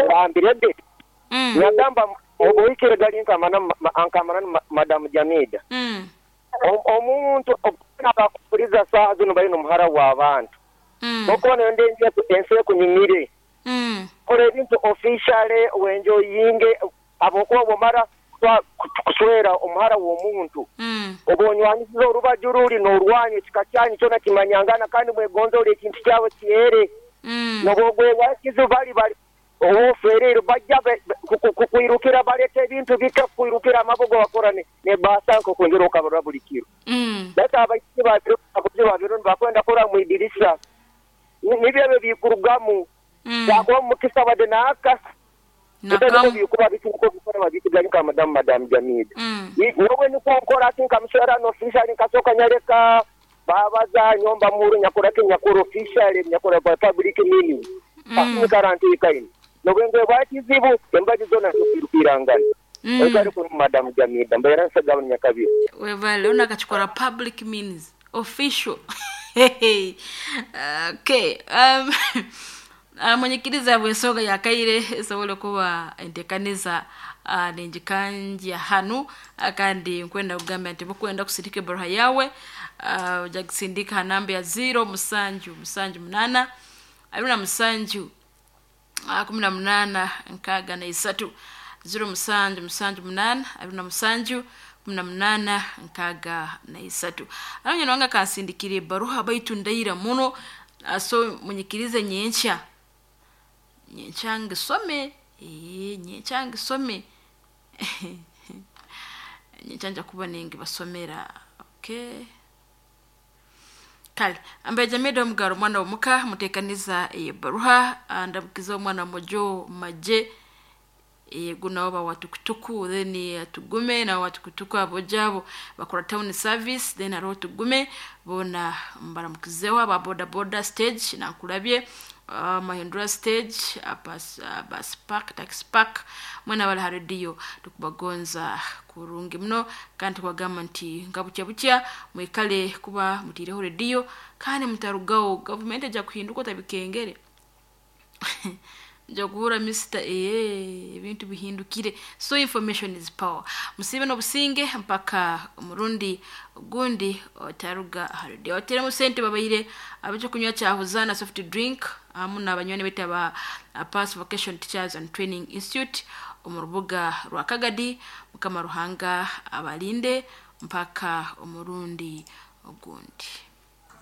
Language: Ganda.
ambirede yagamba obuikire gali nkamana Madam Jamida omuntu abakuliza saa zino bali n'omuhara w'abantu okubona ensi ekunyumire kola ebintu officially wenjoyinge abokuba bwomara kuswera omuhara w'omuntu obonywanisiza olubaju luli n'olwanyu ekika kyanyu kyona kimanyangana kandi mwegonzoola ekintu kyabwe kiyere nobwogwewakizu bali obuferero bajja kukwirukira baleta ebintu bika kukwirukira amabugo bakora ne basanko kwongera okabara buli kiro leta abaiki babiro bakwenda kora mu idirisa nibyo bikurugamu yakuba mukisa bade naka nakam bikuba bikuko bikora babikigani ka Madam Jamida niwe nikokora atinka mshara no official nkasoka nyareka babaza nyomba muru nyakora official nyakora public meaning akini karanti kaini nobwenge bwakizibu embaji zona tukirukirangana ekari ku Madam Jamida mbera nsagaba nyakabiri wevale unakachukora public means official okay mwenyekiriza bwesoga yakaire sobole kuba entekaniza nenjikanja hanu akandi nkwenda kugamba nti bukwenda kusirike boroha yawe jagisindika hanamba ya 0 musanju 8 aluna musanju 18 nkaga na 3 0 musanju 8 aluna musanju 18 nkaga na 3 alonye nwanga kansindikire baruha baitu ndaira muno aso mwenyekiriza nyencha ngisome nyenchanja kuba ningi basomera okay kale ambaye Jamida omugaro mwana omuka mutekaniza baruha ndabukiza mwana mojo maje guna oba watukutuku then atugume na watukutuku abojabo bakora town service then aro tugume bona mbaramukizewa ba boda stage na kulabye Mahindra stage bus park taxi park mwana wala radio tukubagonza kurungi mno kandi kwa gamanti ngabucya mwikale kuba mutireho radio kandi mutarugaho government ja kuhinduka tabikengere jagura Mr. Ibintu bihindukire so information is power musibe no businge mpaka umurundi gundi otaruga holiday otere musente babayire abaje kunywa cyahuzana soft drink amuna abanyone betaba Pass Vocation Teachers and Training Institute umurubuga rwa Kagadi mukama ruhanga abalinde mpaka umurundi gundi